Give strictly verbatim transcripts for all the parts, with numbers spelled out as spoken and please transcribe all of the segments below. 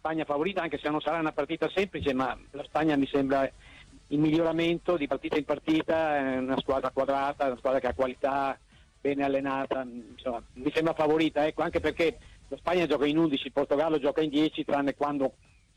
Spagna favorita, anche se non sarà una partita semplice, ma la Spagna mi sembra in miglioramento di partita in partita, è una squadra quadrata, una squadra che ha qualità, bene allenata, insomma, mi sembra favorita, ecco, anche perché la Spagna gioca in undici, il Portogallo gioca in dieci, tranne quando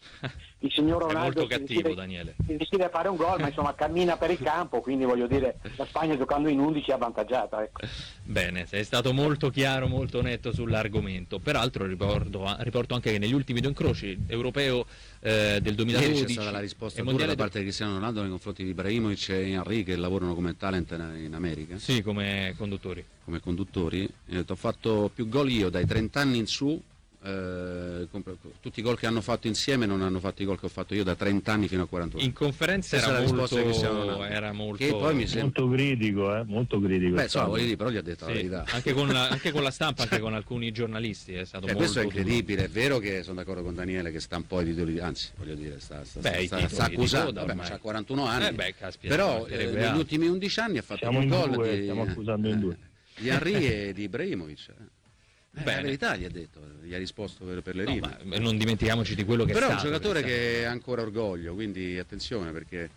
il signor Ronaldo è molto cattivo, si decide, Daniele. si decide a fare un gol, ma insomma cammina per il campo, quindi voglio dire, la Spagna giocando in undici è avvantaggiata, ecco. Bene, sei stato molto chiaro, molto netto sull'argomento. Peraltro riporto, riporto anche che negli ultimi due incroci, europeo eh, del duemiladodici, ieri c'è stata la risposta e dura mondiale da parte di Cristiano Ronaldo nei confronti di Ibrahimovic e Henry, che lavorano come talent in America. Sì, come conduttori. Come conduttori. E ho detto, ho fatto più gol io dai trenta anni in su. Eh, tutti i gol che hanno fatto insieme non hanno fatto i gol che ho fatto io da trenta anni fino a quarantuno in conferenza. Questa era è la risposta molto, di Cristiano Ronaldo, era molto, che poi mi sembra molto critico, eh? molto critico. Beh, insomma, voglio dire, però gli ha detto sì, la verità. Anche con la, anche con la stampa, anche con alcuni giornalisti è stato cioè, molto questo è incredibile. duro. È vero che sono d'accordo con Daniele che sta un po' ai titoli, anzi, voglio dire, sta, sta, beh, sta, titoli, sta accusando, coda, vabbè, ma ormai. c'ha quarantuno anni, eh beh, caspita, però eh, negli altro. ultimi undici anni ha fatto Siamo più in gol due, di, stiamo accusando in due. di Henry e di Ibrahimovic. Eh. Eh, Bene. la verità gli ha detto, gli ha risposto per, per le No, rime. ma non dimentichiamoci di quello che Però è è un stato, giocatore perché che ha ancora orgoglio, quindi attenzione perché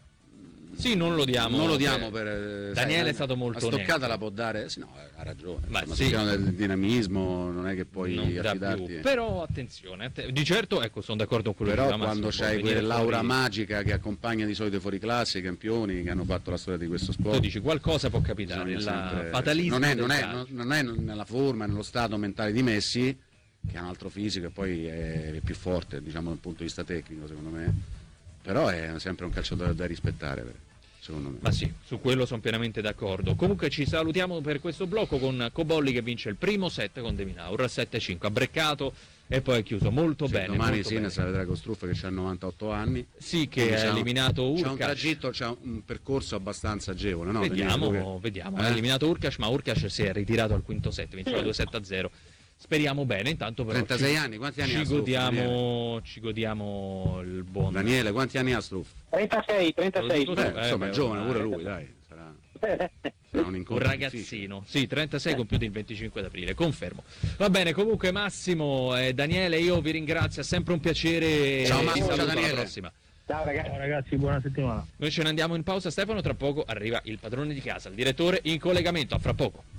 sì, non lo diamo, non lo diamo per, per Daniele sai, è stato molto la stoccata netto. la può dare, sì, no, ha ragione, Ma insomma, sì. sul piano del dinamismo non è che puoi non dà affidarti più. Però attenzione, att- di certo, ecco, sono d'accordo con quello però che diceva quando Massimo, c'hai può venire quell'aura fuori- magica che accompagna di solito i fuori classe, i campioni che hanno fatto la storia di questo sport, tu dici qualcosa può capitare, bisogna il sempre- fatalismo non è, del non, è, calcio. non è nella forma, nello stato mentale di Messi, che ha un altro fisico e poi è più forte, diciamo dal punto di vista tecnico secondo me, però è sempre un calciatore da rispettare secondo me. Ma sì, su quello sono pienamente d'accordo. Comunque ci salutiamo per questo blocco con Cobolli che vince il primo set con De Minaur, sette cinque, ha breccato e poi è chiuso molto Sì, bene. domani molto Sinner bene. vedrà con Struffa che ha novantotto anni. Sì, che Quindi ha c'è un- eliminato C'è un Urkash. tragitto, c'è un percorso abbastanza agevole, no? Vediamo, Daniele? vediamo. Eh? Ha eliminato Urkash, ma Urkash si è ritirato al quinto set, vinceva due sette a zero. Speriamo bene, intanto però trentasei ci, anni, quanti anni ci ha Struff, godiamo, ci godiamo il buon Daniele, quanti anni ha Struff? trentasei, trentasei. Beh, Beh, eh, insomma, beh, è giovane pure eh, lui, dai. Sarà, sarà un un incontro ragazzino, sì, trentasei compiuto il venticinque d'aprile, confermo. Va bene, comunque Massimo e Daniele, io vi ringrazio, è sempre un piacere. Ciao, e Massimo, vi saluto ciao, alla Daniele. prossima. Ciao ragazzi. Ciao ragazzi, buona settimana. Noi ce ne andiamo in pausa, Stefano, tra poco arriva il padrone di casa, il direttore in collegamento, a fra poco.